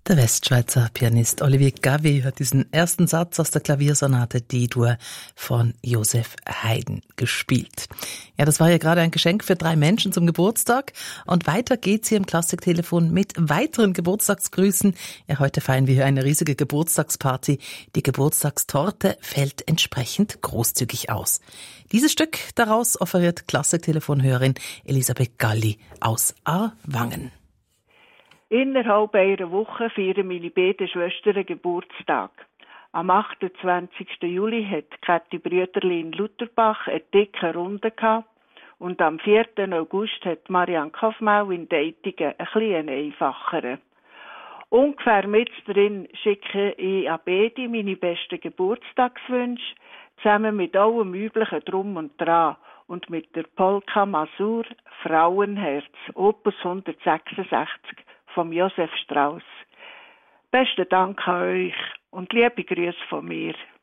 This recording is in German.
Der Westschweizer Pianist Olivier Gavey hat diesen ersten Satz aus der Klaviersonate D-Dur von Joseph Haydn gespielt. Ja, das war ja gerade ein Geschenk für 3 Menschen zum Geburtstag. Und weiter geht's hier im Klassiktelefon mit weiteren Geburtstagsgrüßen. Ja, heute feiern wir hier eine riesige Geburtstagsparty. Die Geburtstagstorte fällt entsprechend großzügig aus. Dieses Stück daraus offeriert Klassiktelefonhörerin Elisabeth Galli aus Aarwangen. Innerhalb einer Woche feiern meine beiden Schwestern Geburtstag. Am 28. Juli hat Kathi Brüderli in Lutherbach eine dicke Runde gehabt und am 4. August hat Marianne Kaufmau in Deitigen ein bisschen einfacher. Ungefähr mit drin schicke ich an beide meine besten Geburtstagswünsche, zusammen mit allem üblichen Drum und Dran und mit der Polka Masur Frauenherz, Opus 166 vom Josef Strauss. Besten Dank an euch und liebe Grüße von mir.